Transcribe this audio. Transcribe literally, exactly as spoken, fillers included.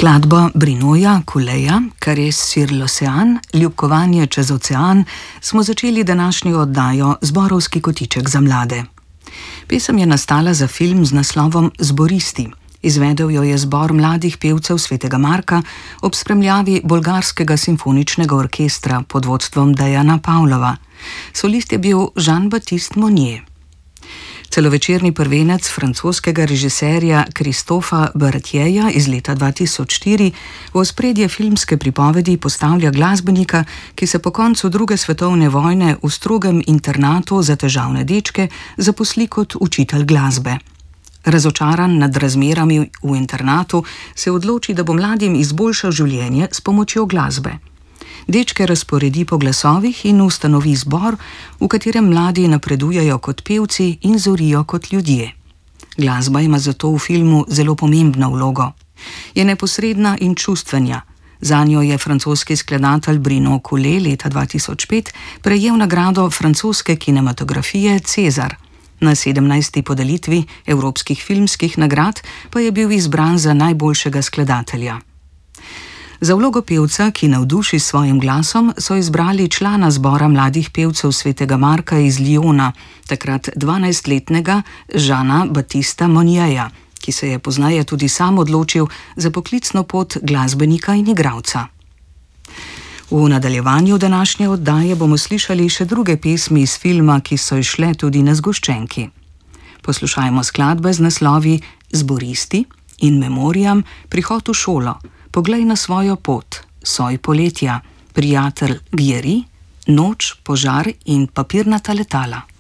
Skladbo Brinoja Kuleja, Cares sur l'Océan, Ljubkovanje čez ocean, smo začeli današnjo oddajo Zborovski kotiček za mlade. Pesem je nastala za film z naslovom Zboristi. Izvedel jo je zbor mladih pevcev Svetega Marka ob spremljavi Bolgarskega simfoničnega orkestra pod vodstvom Dejana Pavlova. Solist je bil Jean-Baptiste Monnier. Celovečerni prvenec francoskega režiserja Christopha Barratieja iz leta dva tisoč štiri v ospredje filmske pripovedi postavlja glasbenika, ki se po koncu druge svetovne vojne v strogem internatu za težavne dečke zaposli kot učitelj glasbe. Razočaran nad razmerami v internatu se odloči, da bo mladim izboljšal življenje s pomočjo glasbe. Dečke razporedi po glasovih in ustanovi zbor, v katerem mladi napredujejo kot pevci in zorijo kot ljudje. Glasba ima zato v filmu zelo pomembno vlogo. Je neposredna in čustvena. Zanjo je francoski skladatelj Bruno Coulet leta dva tisoč pet prejel nagrado francoske kinematografije Cezar. Na sedemnajsti podelitvi evropskih filmskih nagrad pa je bil izbran za najboljšega skladatelja. Za vlogo pevca, ki navduši s svojim glasom, so izbrali člana zbora mladih pevcev Svetega Marka iz Lyona, takrat dvanajstletnega Jeana-Baptista Monnierja, ki se je pozneje tudi sam odločil za poklicno pot glasbenika in igralca. V nadaljevanju današnje oddaje bomo slišali še druge pesmi iz filma, ki so izšle tudi na zgoščenki. Poslušajmo skladbe z naslovi Zboristi in Memoriam, Prihod v šolo, Poglej na svojo pot, Soj poletja, Prijatelj Gjeri, Noč, požar in Papirnata letala.